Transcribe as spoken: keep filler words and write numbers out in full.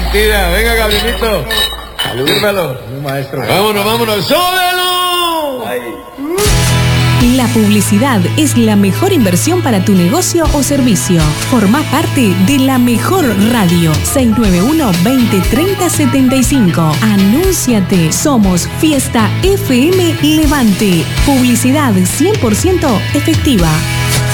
Mentira, venga, Gabrielito. Fírmalo. Maestro. Vámonos, vámonos. ¡Súbelo! Ay. La publicidad es la mejor inversión para tu negocio o servicio. Forma parte de la mejor radio. seis nueve uno, veinte, treinta, setenta y cinco. Anúnciate. Somos Fiesta F M Levante. Publicidad cien por ciento efectiva.